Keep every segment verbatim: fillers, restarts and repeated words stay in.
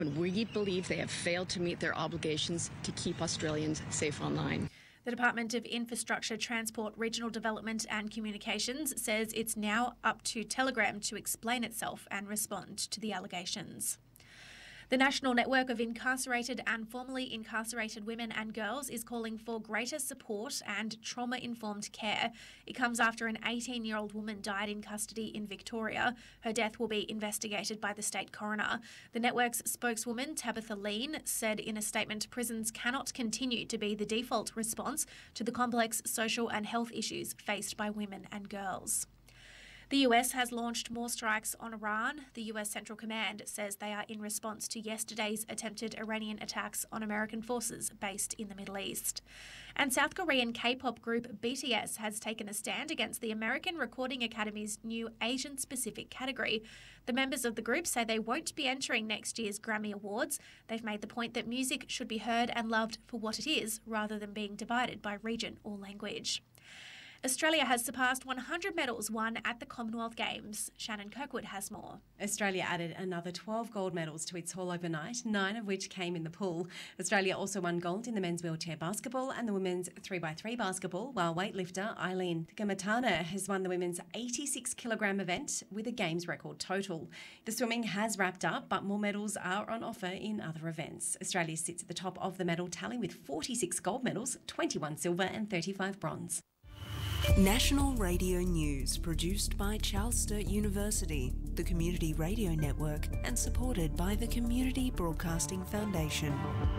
We believe they have failed to meet their obligations to keep Australians safe online. The Department of Infrastructure, Transport, Regional Development and Communications says it's now up to Telegram to explain itself and respond to the allegations. The National Network of Incarcerated and Formerly Incarcerated Women and Girls is calling for greater support and trauma-informed care. It comes after an eighteen-year-old woman died in custody in Victoria. Her death will be investigated by the state coroner. The network's spokeswoman, Tabitha Lean, said in a statement, prisons cannot continue to be the default response to the complex social and health issues faced by women and girls. The U S has launched more strikes on Iran. The U S Central Command says they are in response to yesterday's attempted Iranian attacks on American forces based in the Middle East. And South Korean K-pop group B T S has taken a stand against the American Recording Academy's new Asian-specific category. The members of the group say they won't be entering next year's Grammy Awards. They've made the point that music should be heard and loved for what it is, rather than being divided by region or language. Australia has surpassed one hundred medals won at the Commonwealth Games. Shannon Kirkwood has more. Australia added another twelve gold medals to its haul overnight, nine of which came in the pool. Australia also won gold in the men's wheelchair basketball and the women's three by three basketball, while weightlifter Eileen Gamatana has won the women's eighty-six kilogram event with a Games record total. The swimming has wrapped up, but more medals are on offer in other events. Australia sits at the top of the medal tally with forty-six gold medals, twenty-one silver and thirty-five bronze. National Radio News, produced by Charles Sturt University, the Community Radio Network, and supported by the Community Broadcasting Foundation.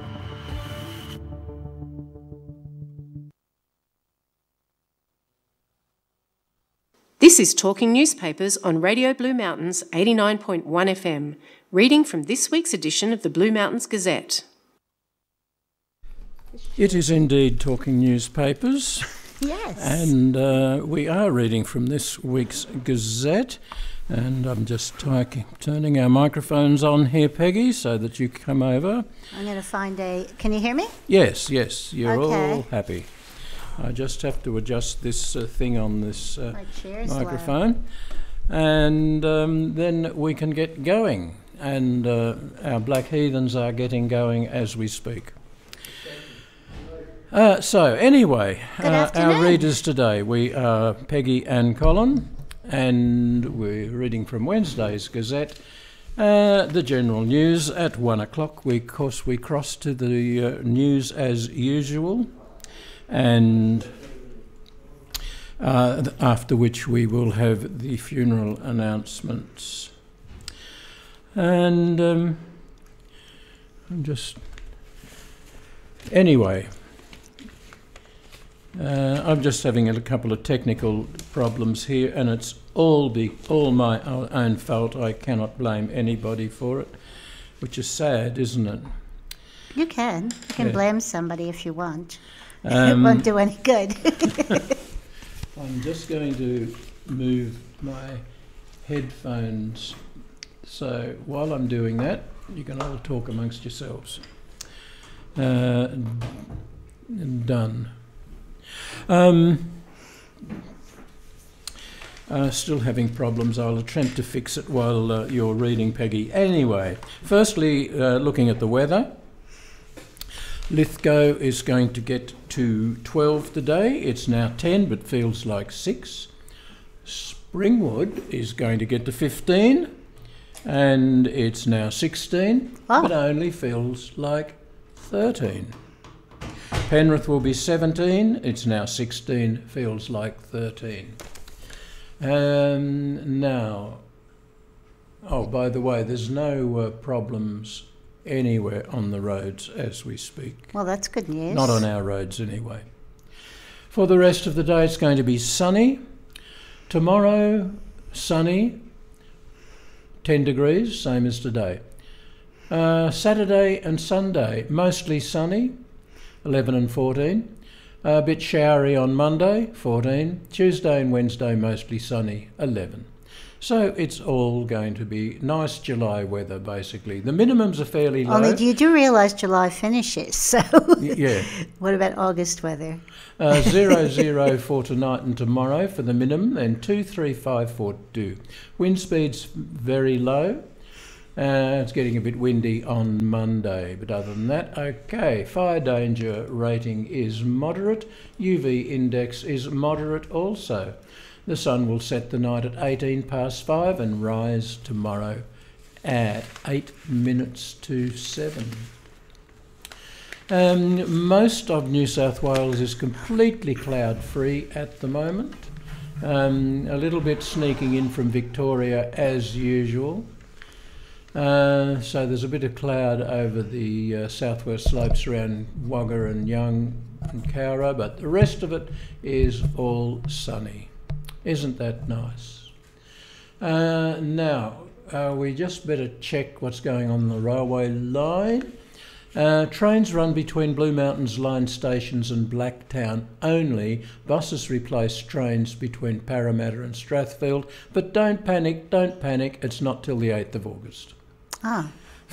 This is Talking Newspapers on Radio Blue Mountains eighty-nine point one F M, reading from this week's edition of the Blue Mountains Gazette. It is indeed Talking Newspapers. Yes. And uh, we are reading from this week's Gazette. And I'm just t- turning our microphones on here, Peggy, so that you come over. I'm going to find a... Can you hear me? Yes, yes. You're okay. all happy. I just have to adjust this uh, thing on this uh, microphone. Low. And um, then we can get going. And uh, our Black Heathens are getting going as we speak. Uh, so, anyway, uh, our readers today, we are Peggy and Colin, and we're reading from Wednesday's Gazette. Uh, the general news at one o'clock. We, of course, we cross to the uh, news as usual, and uh, after which we will have the funeral announcements. And um, I'm just... Anyway... Uh, I'm just having a couple of technical problems here, and it's all be all my own fault. I cannot blame anybody for it, which is sad, isn't it? You can. You can yeah. blame somebody if you want. Um, it won't do any good. I'm just going to move my headphones, so while I'm doing that, you can all talk amongst yourselves. Uh, done. Um, uh, still having problems. I'll attempt to fix it while uh, you're reading, Peggy. Anyway, firstly, uh, looking at the weather. Lithgow is going to get to twelve today. It's now ten, but feels like six. Springwood is going to get to fifteen, and it's now sixteen, oh. but only feels like thirteen. Penrith will be seventeen, it's now sixteen, feels like thirteen. Um, now, oh, by the way, there's no uh, problems anywhere on the roads as we speak. Well, that's good news. Not on our roads anyway. For the rest of the day, it's going to be sunny. Tomorrow, sunny, ten degrees, same as today. Uh, Saturday and Sunday, mostly sunny, eleven and fourteen. A bit showery on Monday, fourteen. Tuesday and Wednesday, mostly sunny, eleven. So it's all going to be nice July weather, basically. The minimums are fairly low. Only you do realise July finishes, so yeah. What about August weather? Uh, zero, zero for tonight and tomorrow for the minimum, and two, three, five for two. Wind speeds very low. Uh, it's getting a bit windy on Monday, but other than that, okay. Fire danger rating is moderate. U V index is moderate also. The sun will set the night at eighteen past five and rise tomorrow at eight minutes to seven. Um, most of New South Wales is completely cloud-free at the moment. Um, a little bit sneaking in from Victoria as usual. Uh, so there's a bit of cloud over the uh, southwest slopes around Wagga and Young and Cowra, but the rest of it is all sunny. Isn't that nice? Uh, now, uh, we just better check what's going on the railway line. Uh, trains run between Blue Mountains line stations and Blacktown only. Buses replace trains between Parramatta and Strathfield. But don't panic, don't panic, it's not till the eighth of August. Oh.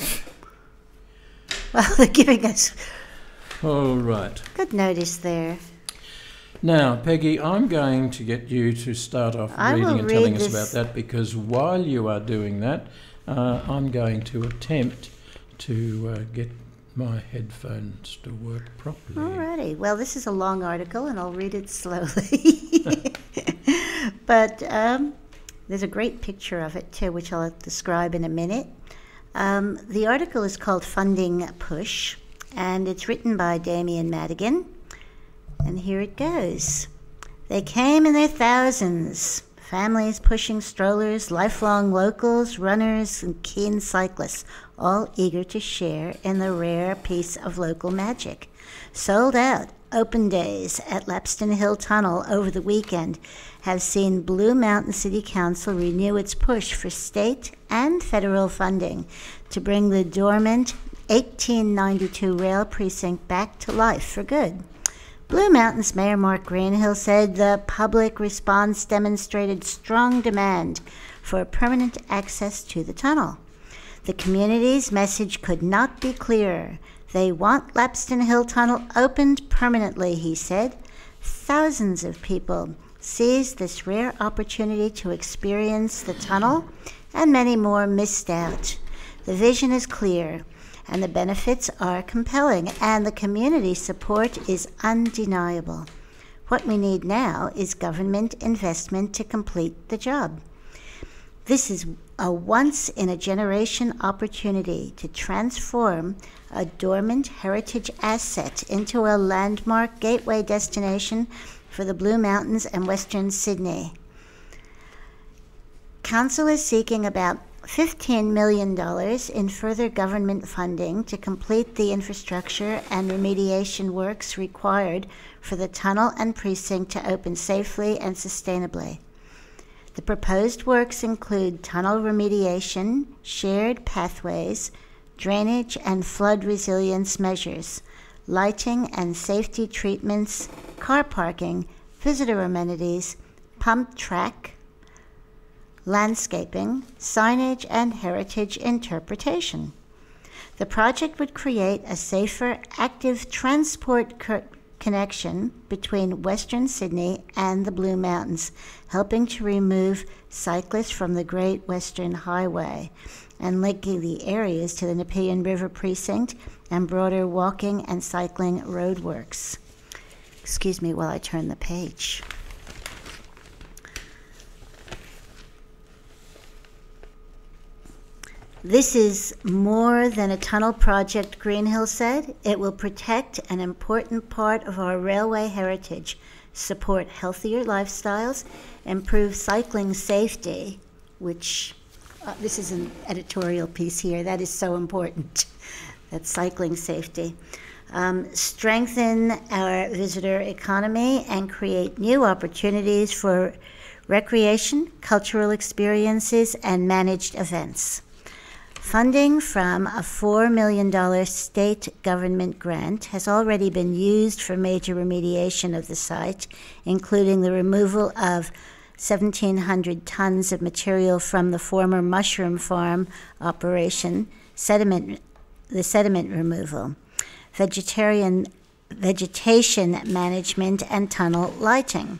Well, they're giving us All right. good notice there. Now, Peggy, I'm going to get you to start off I reading will and telling read us this- about that, because while you are doing that, uh, I'm going to attempt to uh, get my headphones to work properly. Alrighty. Well, this is a long article, and I'll read it slowly. But um, there's a great picture of it, too, which I'll describe in a minute. Um, the article is called Funding Push, and it's written by Damien Madigan. And here it goes. They came in their thousands. Families pushing strollers, lifelong locals, runners, and keen cyclists, all eager to share in the rare piece of local magic. Sold out open days at Lapston Hill Tunnel over the weekend have seen Blue Mountain City Council renew its push for state and federal funding to bring the dormant eighteen ninety-two rail precinct back to life for good. Blue Mountain's Mayor Mark Greenhill said the public response demonstrated strong demand for permanent access to the tunnel. The community's message could not be clearer. They want Lapston Hill Tunnel opened permanently, he said. Thousands of people seized this rare opportunity to experience the tunnel, and many more missed out. The vision is clear, and the benefits are compelling, and the community support is undeniable. What we need now is government investment to complete the job. This is a once-in-a-generation opportunity to transform a dormant heritage asset into a landmark gateway destination for the Blue Mountains and Western Sydney. Council is seeking about fifteen million dollars in further government funding to complete the infrastructure and remediation works required for the tunnel and precinct to open safely and sustainably. The proposed works include tunnel remediation, shared pathways, drainage and flood resilience measures, lighting and safety treatments, car parking, visitor amenities, pump track, landscaping, signage, and heritage interpretation. The project would create a safer, active transport co- connection between Western Sydney and the Blue Mountains, helping to remove cyclists from the Great Western Highway and linking the areas to the Nepean River Precinct and broader walking and cycling roadworks. Excuse me while I turn the page. This is more than a tunnel project, Greenhill said. It will protect an important part of our railway heritage, support healthier lifestyles, improve cycling safety, which, uh, this is an editorial piece here, that is so important, that's cycling safety. Um, strengthen our visitor economy and create new opportunities for recreation, cultural experiences, and managed events. Funding from a four million dollars state government grant has already been used for major remediation of the site, including the removal of seventeen hundred tons of material from the former mushroom farm operation, sediment, the sediment removal, vegetarian vegetation management, and tunnel lighting.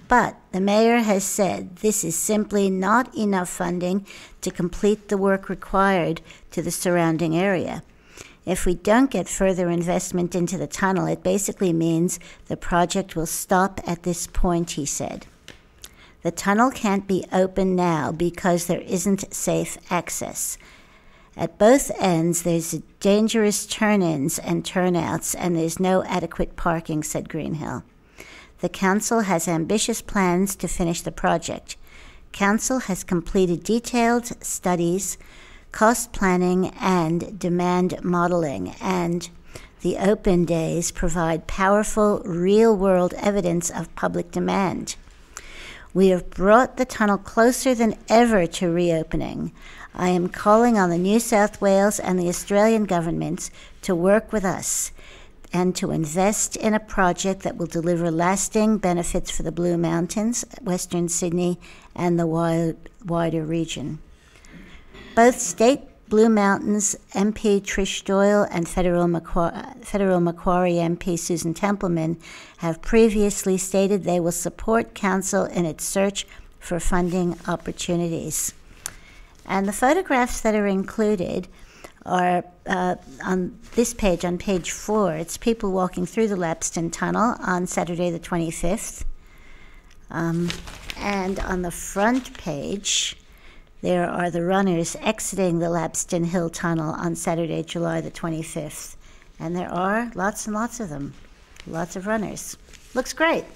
But the mayor has said this is simply not enough funding to complete the work required to the surrounding area. If we don't get further investment into the tunnel, it basically means the project will stop at this point, he said. The tunnel can't be open now because there isn't safe access. At both ends, there's dangerous turn-ins and turnouts, and there's no adequate parking, said Greenhill. The council has ambitious plans to finish the project. Council has completed detailed studies, cost planning, and demand modeling, and the open days provide powerful, real-world evidence of public demand. We have brought the tunnel closer than ever to reopening. I am calling on the New South Wales and the Australian governments to work with us and to invest in a project that will deliver lasting benefits for the Blue Mountains, Western Sydney, and the wide, wider region. Both State Blue Mountains M P Trish Doyle and Federal Macquarie, Federal Macquarie M P Susan Templeman have previously stated they will support Council in its search for funding opportunities. And the photographs that are included are uh, on this page, on page four. It's people walking through the Lapston Tunnel on Saturday the twenty-fifth. Um, and on the front page, there are the runners exiting the Lapston Hill Tunnel on Saturday, July the twenty-fifth. And there are lots and lots of them, lots of runners. Looks great.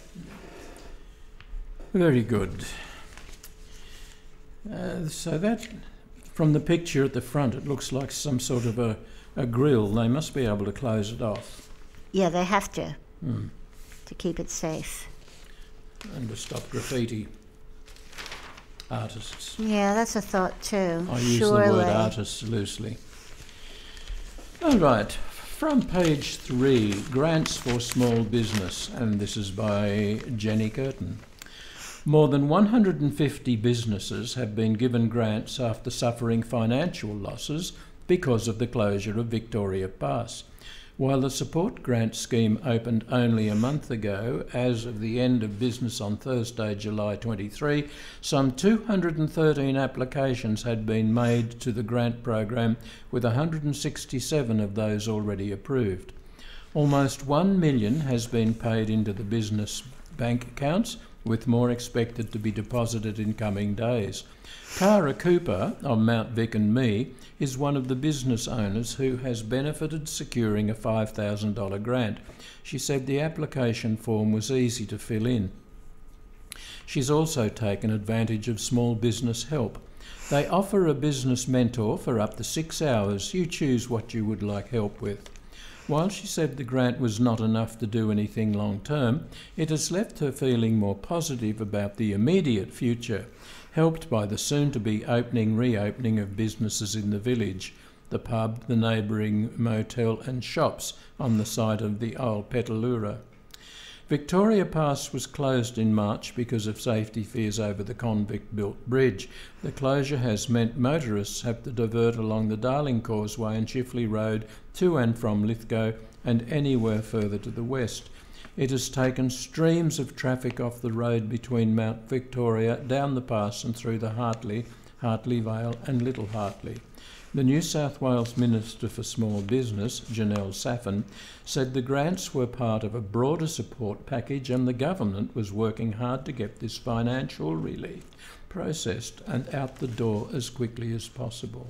Very good. Uh, so that, from the picture at the front, it looks like some sort of a, a grill. They must be able to close it off. Yeah, they have to, mm. to keep it safe. And to stop graffiti artists. Yeah, that's a thought too. I use Surely. the word artists loosely. All right, from page three, grants for small business, and this is by Jenny Curtin. More than one hundred fifty businesses have been given grants after suffering financial losses because of the closure of Victoria Pass. While the support grant scheme opened only a month ago, as of the end of business on Thursday, July twenty-third, some two hundred thirteen applications had been made to the grant program, with one hundred sixty-seven of those already approved. Almost one million has been paid into the business bank accounts, with more expected to be deposited in coming days. Cara Cooper of Mount Vic and Me is one of the business owners who has benefited securing a five thousand dollars grant. She said the application form was easy to fill in. She's also taken advantage of Small Business Help. They offer a business mentor for up to six hours. You choose what you would like help with. While she said the grant was not enough to do anything long term, it has left her feeling more positive about the immediate future, helped by the soon-to-be opening reopening of businesses in the village, the pub, the neighbouring motel and shops on the site of the old Petalura. Victoria Pass was closed in March because of safety fears over the convict-built bridge. The closure has meant motorists have to divert along the Darling Causeway and Chifley Road to and from Lithgow and anywhere further to the west. It has taken streams of traffic off the road between Mount Victoria, down the pass and through the Hartley, Hartley Vale and Little Hartley. The New South Wales Minister for Small Business, Janelle Saffin, said the grants were part of a broader support package and the government was working hard to get this financial relief processed and out the door as quickly as possible.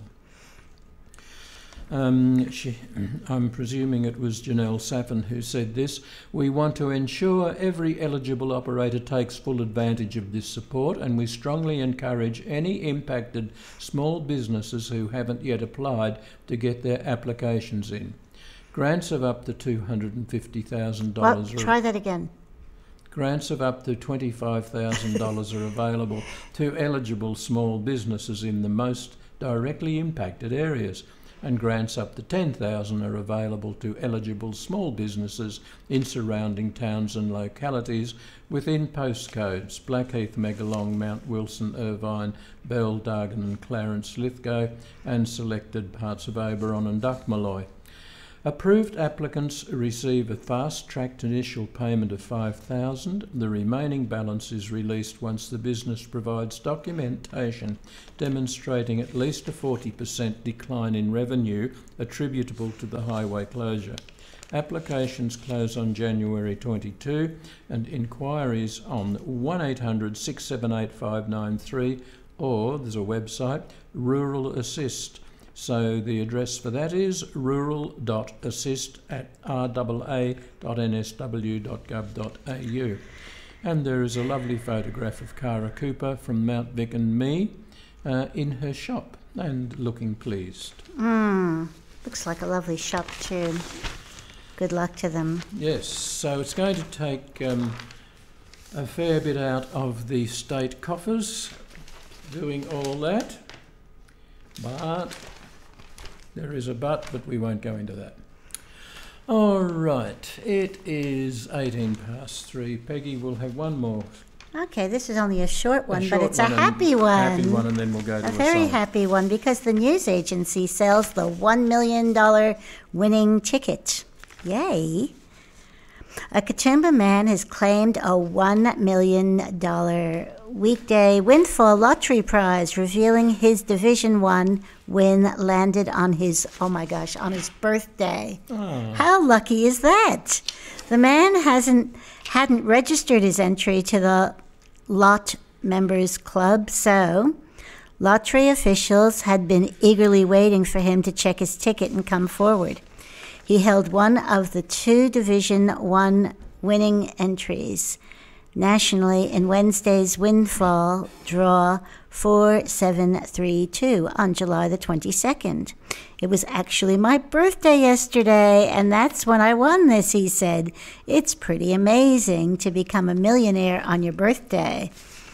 Um, she, I'm presuming it was Janelle Saffin who said this. We want to ensure every eligible operator takes full advantage of this support, and we strongly encourage any impacted small businesses who haven't yet applied to get their applications in. Grants of up to two hundred fifty thousand dollars. Well, try that again. Grants of up to twenty-five thousand dollars are available to eligible small businesses in the most directly impacted areas, and grants up to ten thousand dollars are available to eligible small businesses in surrounding towns and localities within postcodes Blackheath, Megalong, Mount Wilson, Irvine, Bell, Dargan and Clarence, Lithgow, and selected parts of Oberon and Duckmalloy. Approved applicants receive a fast-tracked initial payment of five thousand dollars. The remaining balance is released once the business provides documentation demonstrating at least a forty percent decline in revenue attributable to the highway closure. Applications close on January twenty-second and inquiries on one eight hundred, six seven eight, five nine three, or there's a website, Rural Assist. So the address for that is rural dot assist at r a a dot n s w dot gov dot a u. And there is a lovely photograph of Cara Cooper from Mount Vic and me uh, in her shop and looking pleased. Mm, looks like a lovely shop too. Good luck to them. Yes, so it's going to take um, a fair bit out of the state coffers doing all that, but there is a but, but we won't go into that. All right, it is eighteen past three. Peggy will have one more. Okay, this is only a short one, a but short it's a one happy one. Happy one, and then we'll go to a a very song. happy one, because the news agency sells the one million dollars winning ticket. Yay. A Katoomba man has claimed a one million dollars weekday windfall lottery prize, revealing his Division One win landed on his, oh my gosh, on his birthday. Oh. How lucky is that? The man hasn't hadn't registered his entry to the Lot Members Club, so lottery officials had been eagerly waiting for him to check his ticket and come forward. He held one of the two Division One winning entries nationally in Wednesday's windfall draw four seven three two on July the twenty-second. It was actually my birthday yesterday, and that's when I won this, he said. It's pretty amazing to become a millionaire on your birthday.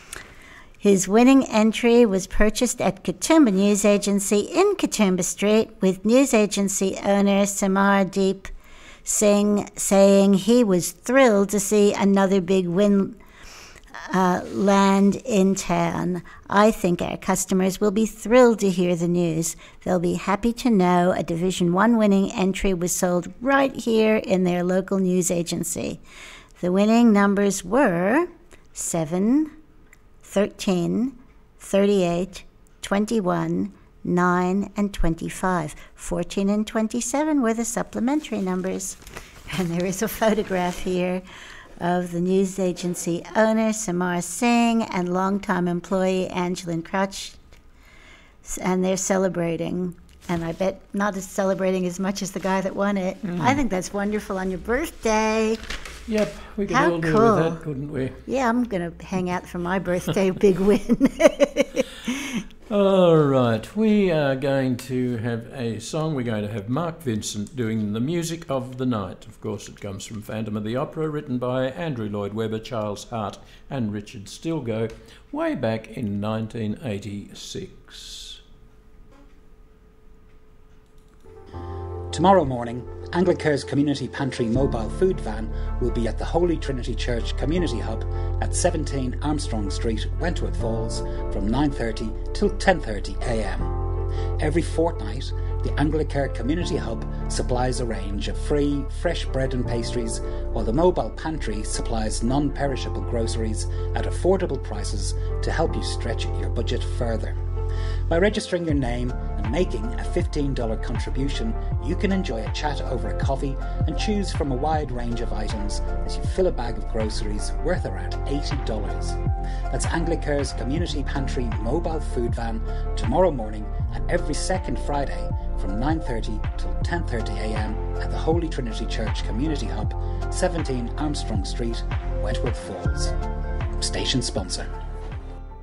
His winning entry was purchased at Katoomba News Agency in Katoomba Street, with news agency owner Samardeep Singh saying he was thrilled to see another big win uh, land in town. I think our customers will be thrilled to hear the news. They'll be happy to know a Division One winning entry was sold right here in their local news agency. The winning numbers were seven, thirteen, thirty-eight, twenty-one, nine, and twenty-five. fourteen and twenty-seven were the supplementary numbers. And there is a photograph here of the news agency owner, Samar Singh, and longtime employee, Angeline Crouch. And they're celebrating. And I bet not as celebrating as much as the guy that won it. Mm. I think that's wonderful on your birthday. Yep, we could How all do cool. with that, couldn't we? Yeah, I'm going to hang out for my birthday big win. All right, we are going to have a song. We're going to have Mark Vincent doing the music of the night. Of course, it comes from Phantom of the Opera, written by Andrew Lloyd Webber, Charles Hart and Richard Stilgoe, way back in nineteen eighty-six. Tomorrow morning, Anglicare's Community Pantry mobile food van will be at the Holy Trinity Church Community Hub at seventeen Armstrong Street, Wentworth Falls, from nine thirty till ten thirty a m. Every fortnight, the Anglicare Community Hub supplies a range of free, fresh bread and pastries, while the mobile pantry supplies non-perishable groceries at affordable prices to help you stretch your budget further. By registering your name and making a fifteen dollars contribution, you can enjoy a chat over a coffee and choose from a wide range of items as you fill a bag of groceries worth around eighty dollars. That's Anglicare's Community Pantry mobile food van tomorrow morning and every second Friday from nine thirty till ten thirty a m at the Holy Trinity Church Community Hub, seventeen Armstrong Street, Wentworth Falls. Station sponsor.